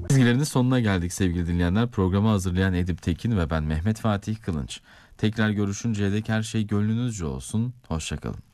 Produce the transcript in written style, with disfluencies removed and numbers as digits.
Çizgilerinin sonuna geldik sevgili dinleyenler. Programı hazırlayan Edip Tekin ve ben Mehmet Fatih Kılınç. Tekrar görüşünceye dek her şey gönlünüzce olsun. Hoşça kalın.